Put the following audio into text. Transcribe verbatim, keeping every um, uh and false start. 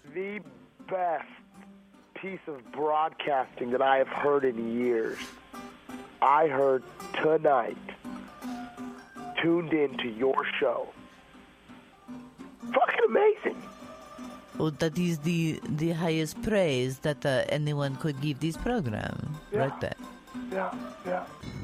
the best piece of broadcasting that I have heard in years. I heard tonight, tuned in to your show. Fucking amazing. Oh, that is the the highest praise that uh, anyone could give this program. Yeah. Right there. Yeah, yeah.